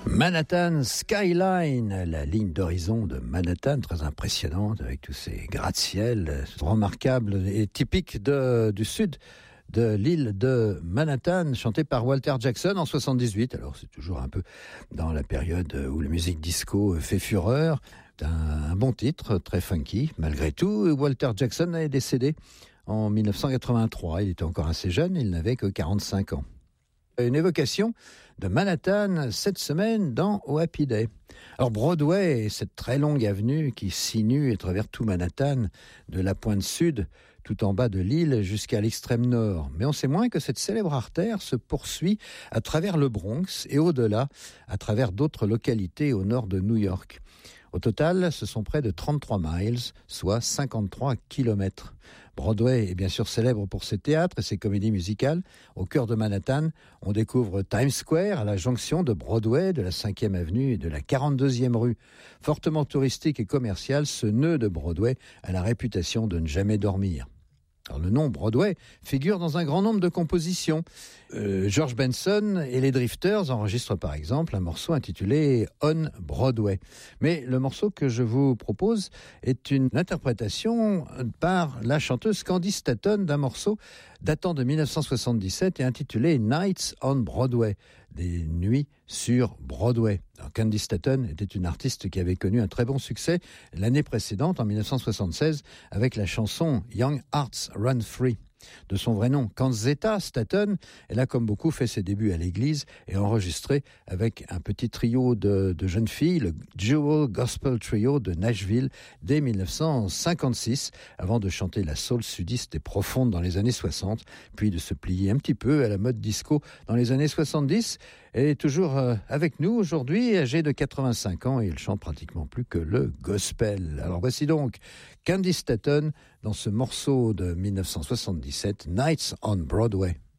Manhattan Skyline, la ligne d'horizon de Manhattan, très impressionnante avec tous ces gratte-ciel remarquables et typiques du sud de l'île de Manhattan, chantée par Walter Jackson en 78. Alors c'est toujours un peu dans la période où la musique disco fait fureur. Un bon titre, très funky. Malgré tout, Walter Jackson est décédé en 1983. Il était encore assez jeune, il n'avait que 45 ans. Une évocation de Manhattan cette semaine dans Oh Happy Day. Alors Broadway est cette très longue avenue qui sinue à travers tout Manhattan, de la pointe sud, tout en bas de l'île jusqu'à l'extrême nord. Mais on sait moins que cette célèbre artère se poursuit à travers le Bronx et au-delà, à travers d'autres localités au nord de New York. Au total, ce sont près de 33 miles, soit 53 kilomètres. Broadway est bien sûr célèbre pour ses théâtres et ses comédies musicales. Au cœur de Manhattan, on découvre Times Square, à la jonction de Broadway, de la 5e avenue et de la 42e rue. Fortement touristique et commercial, ce nœud de Broadway a la réputation de ne jamais dormir. Alors, le nom Broadway figure dans un grand nombre de compositions. George Benson et les Drifters enregistrent par exemple un morceau intitulé On Broadway. Mais le morceau que je vous propose est une interprétation par la chanteuse Candy Staton d'un morceau datant de 1977 et intitulé Nights on Broadway, des nuits sur Broadway. Alors, Candy Staton était une artiste qui avait connu un très bon succès l'année précédente, en 1976, avec la chanson Young Hearts Run Free. De son vrai nom, Canzetta Staton, elle a comme beaucoup fait ses débuts à l'église et enregistré avec un petit trio de jeunes filles, le Jewel Gospel Trio de Nashville, dès 1956, avant de chanter la soul sudiste et profonde dans les années 60, puis de se plier un petit peu à la mode disco dans les années 70. Elle est toujours avec nous aujourd'hui, âgée de 85 ans, et elle chante pratiquement plus que le gospel. Alors voici donc Candy Staton dans ce morceau de 1977, Nights on Broadway.